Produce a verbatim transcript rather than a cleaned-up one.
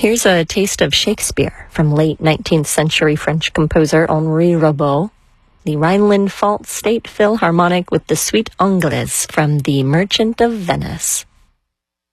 Here's a taste of Shakespeare from late nineteenth century French composer Henri Rabault, the Rhineland-Pfalz State Philharmonic with the Suite Anglaise from The Merchant of Venice.